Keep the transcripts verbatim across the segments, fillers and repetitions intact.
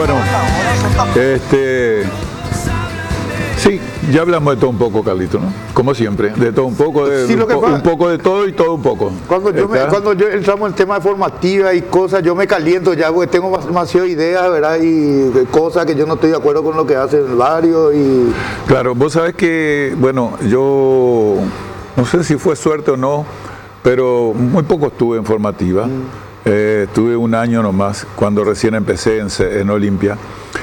Bueno, este, sí, ya hablamos de todo un poco, Carlito, ¿no? Como siempre, de todo un poco, de, Sí, lo que un, pasa- un poco de todo y todo un poco. Cuando yo, me, ¿Está? cuando yo entramos en temas de formativa y cosas, yo me caliento ya, porque tengo demasiadas ideas, ¿verdad? Y de cosas que yo no estoy de acuerdo con lo que hace el barrio y... Claro, vos sabés que, bueno, yo no sé si fue suerte o no, pero muy poco estuve en formativa. Eh, estuve un año nomás cuando recién empecé en, Ce- en Olimpia,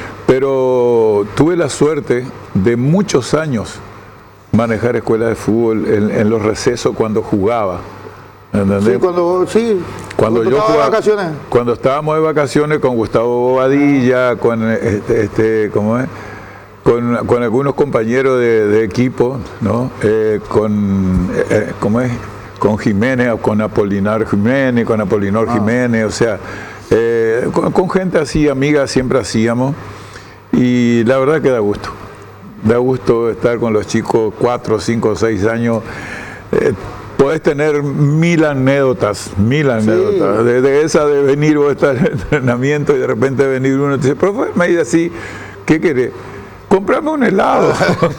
pero tuve la suerte de muchos años manejar escuelas de fútbol en, en los recesos cuando jugaba. ¿Entendés? Sí, cuando... Sí, Cuando yo estaba de jugaba, vacaciones. cuando estábamos de vacaciones con Gustavo Bobadilla, con este, este ¿cómo es? Con, con algunos compañeros de, de equipo, ¿no? Eh, con eh, ¿cómo es? Con Jiménez, con Apolinar Jiménez, con Apolinor Ah. Jiménez, o sea, eh, con, con gente así, amiga, siempre hacíamos, y la verdad que da gusto. Da gusto estar con los chicos cuatro, cinco, seis años. Eh, Podés tener mil anécdotas, mil anécdotas. De, de esa de venir vos estar en entrenamiento y de repente venir uno y te dice, profe, me dice así, ¿qué querés? Comprame un helado.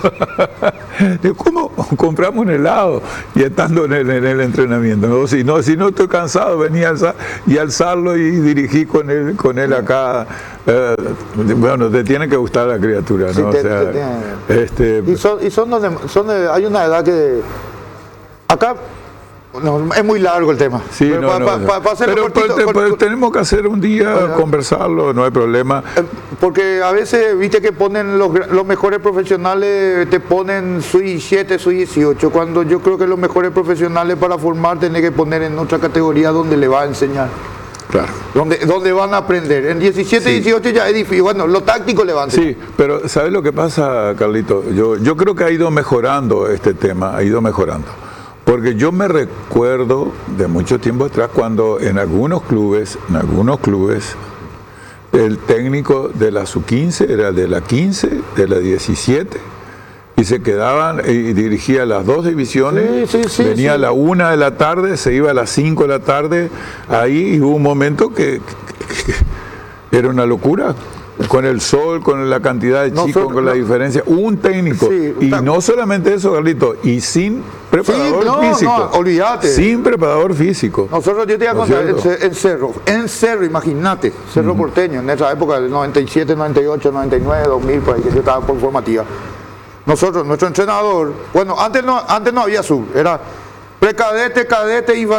Digo, ¿cómo? Comprame un helado. Y estando en el, en el entrenamiento. ¿No? Si, no, si no estoy cansado, venía a alzar, y alzarlo y dirigí con él, con él acá. Eh, bueno, te tiene que gustar la criatura, ¿no? Sí, te- o sea, te tiene- este, Y son, y son donde, son de- hay una edad que... Acá no, es muy largo el tema. sí, pero no, pa- no, pa- no. pa- pa hacerlo pero, cortito, pero te- cort- pero tenemos que hacer un día, Oiga. conversarlo, no hay problema. Eh, Porque a veces, viste que ponen los, gra- los mejores profesionales, te ponen su diecisiete, su dieciocho, cuando yo creo que los mejores profesionales para formar tenés que poner en otra categoría donde le va a enseñar, Claro. donde, donde van a aprender. En diecisiete, Sí. dieciocho ya es difícil, bueno, lo táctico le va a enseñar. Sí, pero ¿sabes lo que pasa, Carlito? Yo, yo creo que ha ido mejorando este tema, ha ido mejorando. Porque yo me recuerdo de mucho tiempo atrás cuando en algunos clubes, en algunos clubes, el técnico de la sub quince era de la quince, de la diecisiete, y se quedaban y dirigía las dos divisiones, Sí, sí, sí, venía sí. a la una de la tarde, se iba a las cinco de la tarde, ahí y hubo un momento que, que- que era una locura. Con el sol, con la cantidad de chicos, Nosotros- con la no- diferencia, un técnico. Sí, y está- no solamente eso, Carlito, y sin preparador Sí, no, físico. no, olvídate. Sin preparador físico. Nosotros, yo te iba a ¿No es contar, en, cierto? Ce- en Cerro, en Cerro, imagínate, Cerro Porteño, en esa época del noventa y siete, noventa y ocho, noventa y nueve, dos mil, por ahí que yo estaba por formativa. Nosotros, nuestro entrenador, bueno, antes no, antes no había sur, era precadete, cadete y